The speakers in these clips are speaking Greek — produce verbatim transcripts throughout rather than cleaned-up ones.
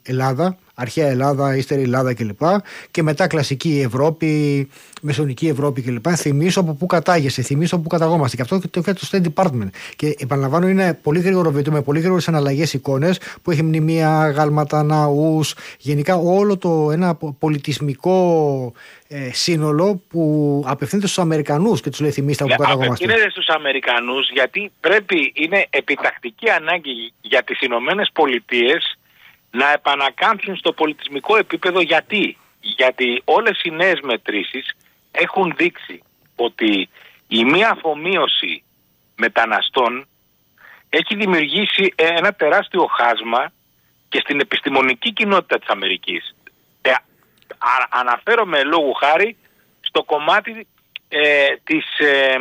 Ελλάδα, αρχαία Ελλάδα, ύστερη Ελλάδα κλπ. Και μετά κλασική Ευρώπη, μεσαιωνική Ευρώπη κλπ. Θυμίσω από πού κατάγεσαι, θυμίσω από πού καταγόμαστε. Και αυτό το fait το State Department. Και επαναλαμβάνω, είναι πολύ γρήγορο βίντεο με πολύ γρήγορες αναλλαγές εικόνες που έχει μνημεία, γάλματα, ναούς. Γενικά όλο το ένα πολιτισμικό ε, σύνολο που απευθύνεται στους Αμερικανούς και τους λέει θυμίστε από πού καταγόμαστε. Απευθύνεται στους Αμερικανούς γιατί πρέπει, είναι επιτακτική ανάγκη για τις Ηνωμένες Πολιτείες να επανακάμψουν στο πολιτισμικό επίπεδο. Γιατί? Γιατί όλες οι νέες μετρήσεις έχουν δείξει ότι η μία αφομοίωση μεταναστών έχει δημιουργήσει ένα τεράστιο χάσμα και στην επιστημονική κοινότητα της Αμερικής. Ε, α, αναφέρομαι λόγου χάρη στο κομμάτι ε, της, ε,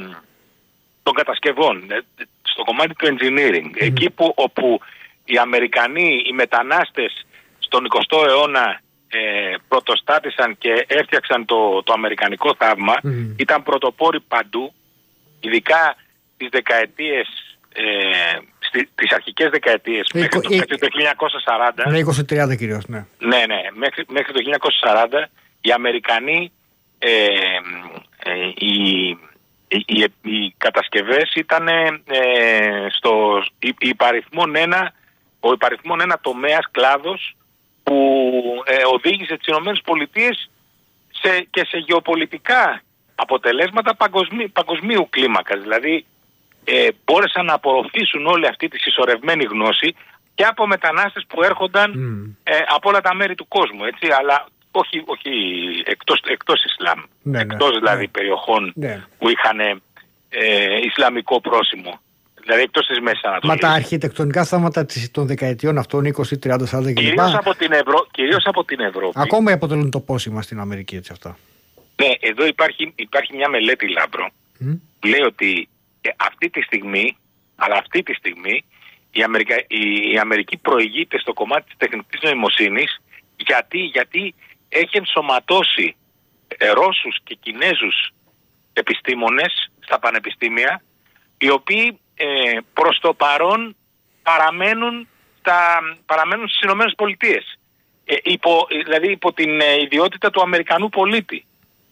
των κατασκευών, ε, στο κομμάτι του engineering, mm. εκεί που, όπου οι Αμερικανοί, οι μετανάστες στον εικοστό αιώνα ε, πρωτοστάτησαν και έφτιαξαν το, το αμερικανικό θαύμα, mm. ήταν πρωτοπόροι παντού, ειδικά τις δεκαετίες, ε, στι, τις αρχικές δεκαετίες, ε, μέχρι, το, ε, μέχρι το χίλια εννιακόσια σαράντα. Ναι, είκοσι τριάντα κυρίως, ναι. Ναι, ναι, μέχρι, μέχρι το χίλια εννιακόσια σαράντα οι Αμερικανοί, ε, ε, οι, οι, οι, οι κατασκευές ήταν ε, στο υπαριθμόν ένα, ο υπαριθμόν ένα τομέας, κλάδος, που ε, οδήγησε τις Ηνωμένες Πολιτείες σε, και σε γεωπολιτικά αποτελέσματα παγκοσμί, παγκοσμίου κλίμακας. Δηλαδή ε, μπόρεσαν να απορροφήσουν όλη αυτή τη συσσωρευμένη γνώση και από μετανάστες που έρχονταν mm. ε, από όλα τα μέρη του κόσμου, έτσι, αλλά όχι, όχι εκτός, εκτός Ισλάμ, ναι, εκτός ναι, δηλαδή ναι. περιοχών ναι. που είχαν ε, Ισλαμικό πρόσημο. Δηλαδή εκτός της Μέσης Ανατολής. Μα τα αρχιτεκτονικά θαύματα των δεκαετιών αυτών, είκοσι, τριάντα, σαράντα κλπ. Κυρίως από την, Ευρω... Κυρίως από την Ευρώπη. Ακόμα αποτελούν το πόσημα στην Αμερική, έτσι αυτά. Ναι, εδώ υπάρχει, υπάρχει μια μελέτη, Λάμπρο, mm. που λέει ότι αυτή τη στιγμή, αλλά αυτή τη στιγμή, η, Αμερικα... η Αμερική προηγείται στο κομμάτι της τεχνητής νοημοσύνης. Γιατί, γιατί έχει ενσωματώσει Ρώσους και Κινέζους επιστήμονες στα πανεπιστήμια, οι οποίοι ε, προς το παρόν παραμένουν, τα, παραμένουν στις Ηνωμένες Πολιτείες. Ε, υπό, δηλαδή υπό την ε, ιδιότητα του Αμερικανού πολίτη.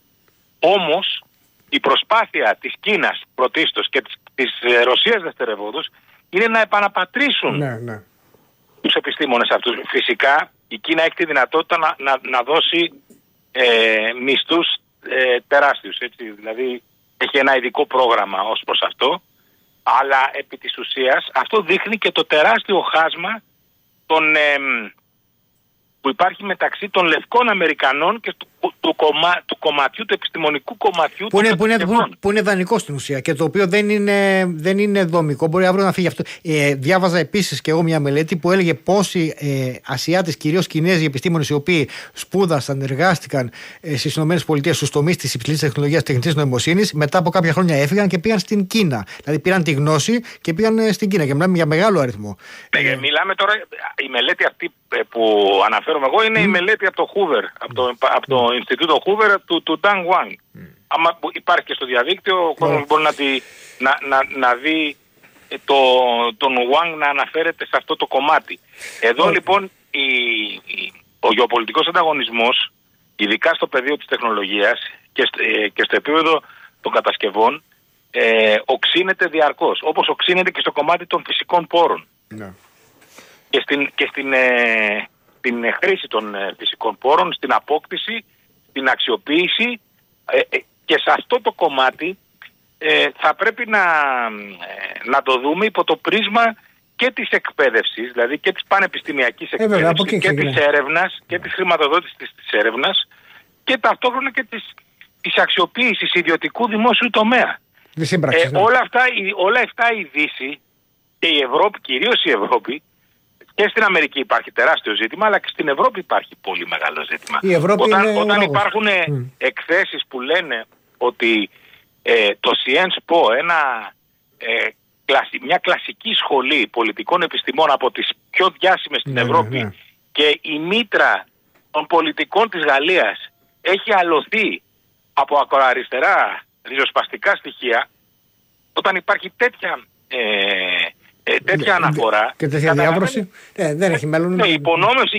Όμως η προσπάθεια της Κίνας πρωτίστως και της, της ε, Ρωσίας δευτερευόντως είναι να επαναπατρίσουν ναι, ναι. τους επιστήμονες αυτούς. Φυσικά η Κίνα έχει τη δυνατότητα να, να, να δώσει ε, μισθούς ε, τεράστιους. Έτσι. Δηλαδή έχει ένα ειδικό πρόγραμμα ως προς αυτό. Αλλά επί της ουσίας αυτό δείχνει και το τεράστιο χάσμα των, ε, που υπάρχει μεταξύ των λευκών Αμερικανών και του, του, κομμα, του κομματιού, του επιστημονικού κομματιού που είναι, που, είναι, που, είναι, που είναι δανεικό στην ουσία και το οποίο δεν είναι, δεν είναι δομικό, μπορεί αύριο να φύγει αυτό. Ε, διάβαζα επίσης και εγώ μια μελέτη που έλεγε πόσοι ε, Ασιάτες, κυρίως Κινέζοι επιστήμονες, οι οποίοι σπούδασαν, εργάστηκαν ε, στις ΗΠΑ στους τομείς της υψηλής τεχνολογίας, τεχνητής νοημοσύνης, μετά από κάποια χρόνια έφυγαν και πήγαν στην Κίνα. Δηλαδή πήραν τη γνώση και πήγαν ε, στην Κίνα και μιλάμε για μεγάλο αριθμό. Ε, ε, μιλάμε τώρα, η μελέτη αυτή που αναφέρομαι εγώ είναι mm. η μελέτη από το Hoover, από το, από το mm. Ινστιτούτο Hoover του, του Dan Wang. Mm. Άμα υπάρχει και στο διαδίκτυο, ο κόσμος mm. μπορεί να, δει, να, να, να δει το, τον Wang να αναφέρεται σε αυτό το κομμάτι. Εδώ mm. λοιπόν η, η, ο γεωπολιτικός ανταγωνισμός, ειδικά στο πεδίο της τεχνολογίας και, ε, και στο επίπεδο των κατασκευών, ε, οξύνεται διαρκώς, όπως οξύνεται και στο κομμάτι των φυσικών πόρων. Mm. Και στην, και στην, ε, στην χρήση των ε, φυσικών πόρων, στην απόκτηση, στην αξιοποίηση ε, ε, και σε αυτό το κομμάτι ε, θα πρέπει να, ε, να το δούμε υπό το πρίσμα και της εκπαίδευσης, δηλαδή και της πανεπιστημιακής εκπαίδευσης ε, και της έρευνας και της χρηματοδότησης της, της έρευνας και ταυτόχρονα και της, της αξιοποίησης ιδιωτικού δημόσιου τομέα. Ε, ναι. όλα, αυτά, όλα αυτά η Δύση και η Ευρώπη, κυρίως η Ευρώπη, και στην Αμερική υπάρχει τεράστιο ζήτημα, αλλά και στην Ευρώπη υπάρχει πολύ μεγάλο ζήτημα. Η Ευρώπη όταν είναι όταν λόγος. υπάρχουν mm. εκθέσεις που λένε ότι ε, το Sciences-Po, ένα, ε, κλασι, μια κλασική σχολή πολιτικών επιστημών από τις πιο διάσημες στην ναι, Ευρώπη ναι, ναι. και η μήτρα των πολιτικών της Γαλλίας έχει αλωθεί από ακροαριστερά ριζοσπαστικά στοιχεία, όταν υπάρχει τέτοια... Ε, Ε, τέτοια αναφορά και τέτοια διάβρωση ε, δεν έχει μέλλον. Ναι, υπονόμευση